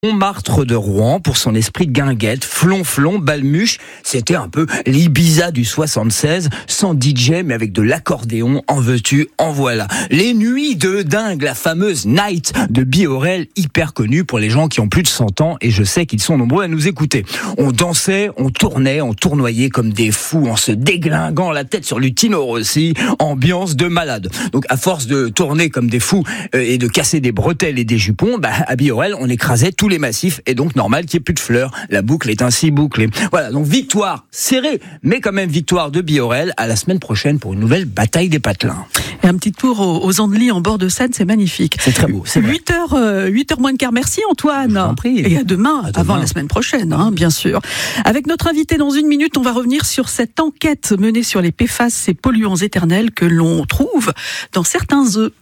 Montmartre de Rouen pour son esprit de guinguette, flonflon, balmuche. C'était un peu l'Ibiza du 76, sans DJ mais avec de l'accordéon, en veux-tu, en voilà. Les nuits de dingue, la fameuse Night de Biorel, hyper connue pour les gens qui ont plus de 100 ans et je sais qu'ils sont nombreux à nous écouter. On dansait, on tournait, on tournoyait comme des fous en se déglinguant la tête sur le Tino Rossi, ambiance de malade. Donc à force de tourner comme des fous et de casser des bretelles et des jupons, à Biorel on écrasait tous les massifs et donc normal qu'il n'y ait plus de fleurs. La boucle est ainsi bouclée. Voilà, donc victoire serrée, mais quand même victoire de Biorel. À la semaine prochaine pour une nouvelle bataille des patelins. Et un petit tour aux Andelys en bord de Seine, c'est magnifique. C'est très beau, c'est vrai. 8h moins de quart. Merci Antoine. Je vous en prie. Et à demain, avant la semaine prochaine, bien sûr. Avec notre invité dans une minute, on va revenir sur cette enquête menée sur les PFAS, ces polluants éternels que l'on trouve dans certains œufs.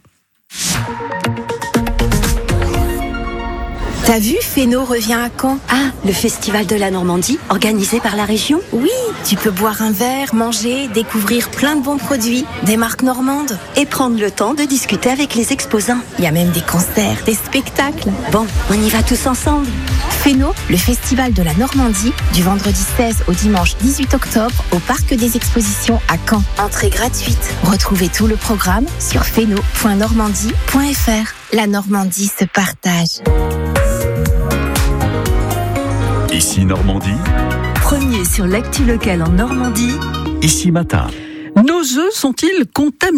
T'as vu, Féno revient à Caen. Ah, le festival de la Normandie, organisé par la région ? Oui, tu peux boire un verre, manger, découvrir plein de bons produits, des marques normandes. Et prendre le temps de discuter avec les exposants. Il y a même des concerts, des spectacles. Bon, on y va tous ensemble. Féno, le festival de la Normandie, du vendredi 16 au dimanche 18 octobre au Parc des Expositions à Caen. Entrée gratuite. Retrouvez tout le programme sur féno.normandie.fr. La Normandie se partage. Ici Normandie. Premier sur l'actu locale en Normandie. Ici Matin. Nos œufs sont-ils contaminés ?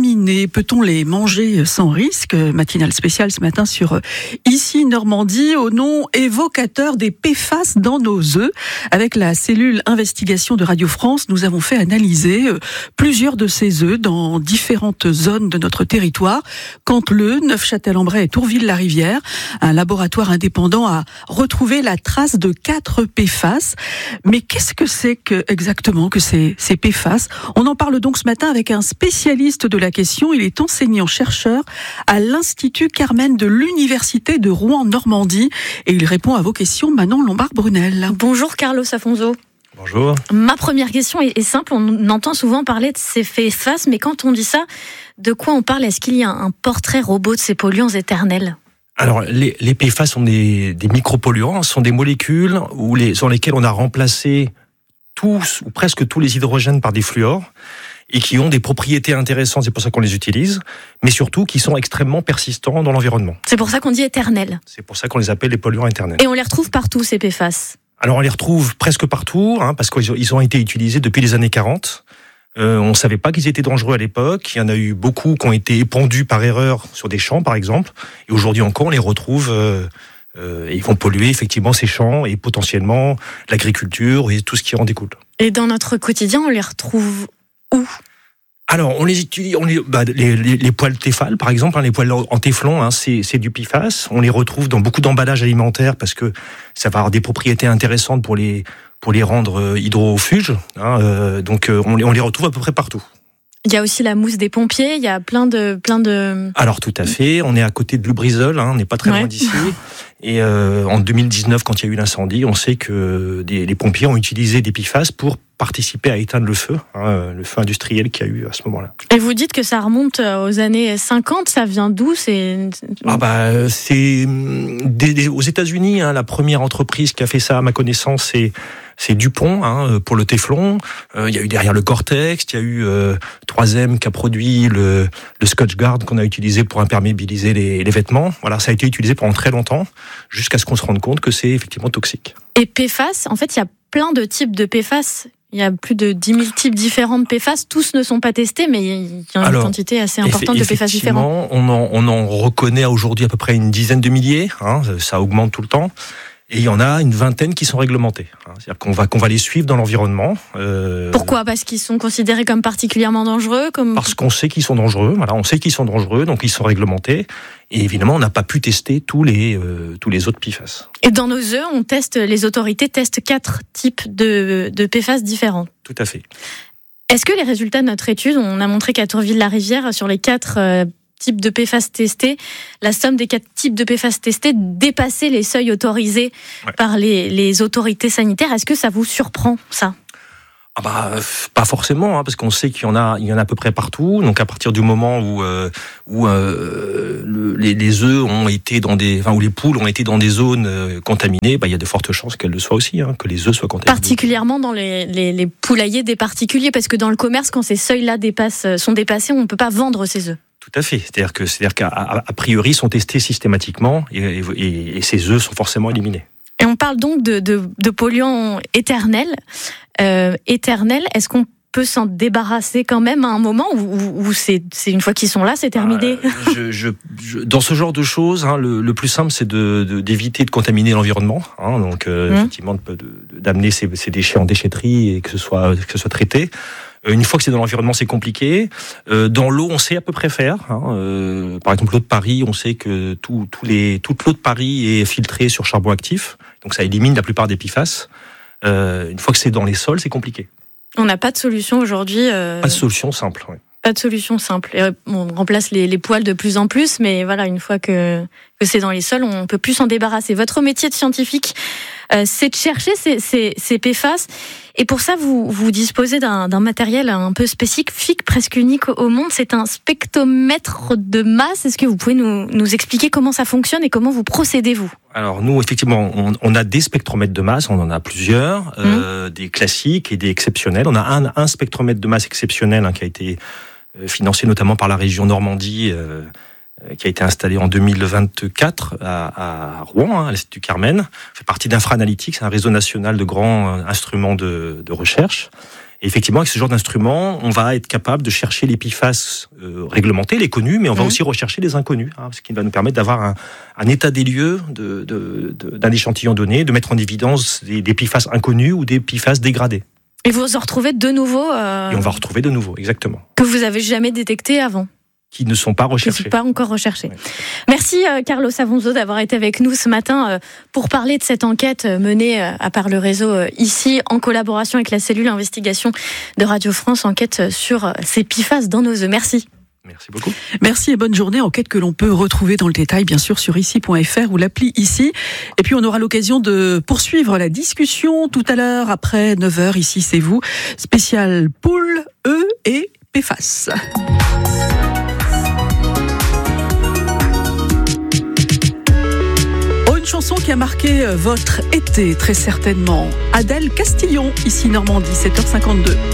Peut-on les manger sans risque ? Matinale spéciale ce matin sur Ici Normandie, au nom évocateur des PFAS dans nos œufs. Avec la cellule investigation de Radio France, nous avons fait analyser plusieurs de ces œufs dans différentes zones de notre territoire. Canteleu, Neufchâtel-en-Bray et Tourville-la-Rivière. Un laboratoire indépendant a retrouvé la trace de 4 PFAS. Mais qu'est-ce que c'est exactement que ces PFAS ? On en parle donc ce matin avec un spécialiste de la question. Il est enseignant-chercheur à l'Institut Carmen de l'Université de Rouen-Normandie et il répond à vos questions. Manon Lombard-Brunel. Bonjour Carlos Afonso. Bonjour. Ma première question est simple. On entend souvent parler de ces PFAS, mais quand on dit ça, de quoi on parle ? Est-ce qu'il y a un portrait robot de ces polluants éternels ? Alors, les PFAS sont des micropolluants, sont des molécules sur lesquelles on a remplacé tous ou presque tous les hydrogènes par des fluors et qui ont des propriétés intéressantes, c'est pour ça qu'on les utilise, mais surtout qui sont extrêmement persistants dans l'environnement. C'est pour ça qu'on dit éternels. C'est pour ça qu'on les appelle les polluants éternels. Et on les retrouve partout, ces PFAS ? Alors on les retrouve presque partout, parce qu'ils ont été utilisés depuis les années 40. On ne savait pas qu'ils étaient dangereux à l'époque. Il y en a eu beaucoup qui ont été épandus par erreur sur des champs, par exemple. Et aujourd'hui encore, on les retrouve... et ils vont polluer effectivement ces champs et potentiellement l'agriculture et tout ce qui en découle. Et dans notre quotidien, on les retrouve où ? Alors, on les utilise, les poêles Tefal, par exemple, les poêles en téflon, c'est du PFAS. On les retrouve dans beaucoup d'emballages alimentaires parce que ça va avoir des propriétés intéressantes pour les rendre hydrophuges. Donc, on les retrouve à peu près partout. Il y a aussi la mousse des pompiers, il y a plein de... Alors tout à fait, on est à côté de Lubrizol, on n'est pas très loin d'ici. Et en 2019, quand il y a eu l'incendie, on sait que les pompiers ont utilisé des PFAS pour participer à éteindre le feu industriel qu'il y a eu à ce moment-là. Et vous dites que ça remonte aux années 50, ça vient d'où ? C'est aux États-Unis, la première entreprise qui a fait ça, à ma connaissance, c'est DuPont pour le téflon. Il y a eu derrière le Gore-Tex, il y a eu 3M qui a produit le Scotch Guard qu'on a utilisé pour imperméabiliser les vêtements. Voilà, ça a été utilisé pendant très longtemps, jusqu'à ce qu'on se rende compte que c'est effectivement toxique. Et PFAS, en fait, il y a plein de types de PFAS. Il y a plus de 10 000 types différents de PFAS. Tous ne sont pas testés, mais il y a une quantité assez importante de PFAS différents. On en reconnaît aujourd'hui à peu près une dizaine de milliers. Ça augmente tout le temps. Et il y en a une vingtaine qui sont réglementés. C'est-à-dire qu'on va les suivre dans l'environnement. Pourquoi ? Parce qu'ils sont considérés comme particulièrement dangereux Parce qu'on sait qu'ils sont dangereux. Voilà, on sait qu'ils sont dangereux, donc ils sont réglementés. Et évidemment, on n'a pas pu tester tous les autres PFAS. Et dans nos œufs, les autorités testent 4 types de PFAS différents. Tout à fait. Est-ce que les résultats de notre étude, on a montré qu'à Tourville-la-Rivière, sur les 4 types de PFAS testés, la somme des 4 types de PFAS testés dépassait les seuils autorisés par les autorités sanitaires. Est-ce que ça vous surprend, ça ? Pas forcément, parce qu'on sait qu'il y en a à peu près partout. Donc à partir du moment où les œufs ont été où les poules ont été dans des zones contaminées, il y a de fortes chances qu'elles le soient aussi, que les œufs soient contaminés. Particulièrement dans les poulaillers des particuliers, parce que dans le commerce, quand ces seuils-là sont dépassés, on ne peut pas vendre ces œufs. Tout à fait. C'est-à-dire qu'à priori, ils sont testés systématiquement et ces œufs sont forcément éliminés. Et on parle donc de polluants éternels. Est-ce qu'on peut s'en débarrasser quand même à un moment où c'est une fois qu'ils sont là, c'est terminé? Dans ce genre de choses, le plus simple, c'est d'éviter de contaminer l'environnement. Donc, effectivement, d'amener ces déchets en déchetterie et que ce soit traité. Une fois que c'est dans l'environnement, c'est compliqué. Dans l'eau, on sait à peu près faire. Par exemple, l'eau de Paris, on sait que toute l'eau de Paris est filtrée sur charbon actif. Donc ça élimine la plupart des PFAS. Une fois que c'est dans les sols, c'est compliqué. On n'a pas de solution aujourd'hui. Pas de solution simple. Oui. Pas de solution simple. On remplace les poils de plus en plus, mais voilà, une fois que c'est dans les sols, on peut plus s'en débarrasser. Votre métier de scientifique, c'est de chercher ces PFAS. Et pour ça, vous disposez d'un matériel un peu spécifique, presque unique au monde. C'est un spectromètre de masse. Est-ce que vous pouvez nous expliquer comment ça fonctionne et comment vous procédez, vous? Alors nous, effectivement, on a des spectromètres de masse. On en a plusieurs, des classiques et des exceptionnels. On a un spectromètre de masse exceptionnel qui a été financé notamment par la région Normandie, qui a été installé en 2024 à Rouen, à l'Institut Carmen. Fait partie d'Infra-Analytics, un réseau national de grands instruments de recherche. Et effectivement, avec ce genre d'instruments, on va être capable de chercher les PFAS réglementés, les connus, mais on va aussi rechercher les inconnus, ce qui va nous permettre d'avoir un état des lieux d'un échantillon donné, de mettre en évidence des PFAS inconnus ou des PFAS dégradés. Et vous en retrouvez de nouveau Et on va retrouver de nouveau, exactement. Que vous avez jamais détecté avant. Qui ne sont pas recherchés. Qui ne sont pas encore recherchés. Ouais. Merci Carlos Avonzo d'avoir été avec nous ce matin pour parler de cette enquête menée par le réseau ici en collaboration avec la cellule investigation de Radio France, enquête sur ces PFAS dans nos œufs. Merci. Merci beaucoup. Merci et bonne journée. Enquête que l'on peut retrouver dans le détail, bien sûr, sur ici.fr ou l'appli Ici. Et puis, on aura l'occasion de poursuivre la discussion tout à l'heure, après 9h. Ici, c'est vous. Spécial poules, œufs et PFAS. Une chanson qui a marqué votre été, très certainement. Adèle Castillon, ici Normandie, 7h52.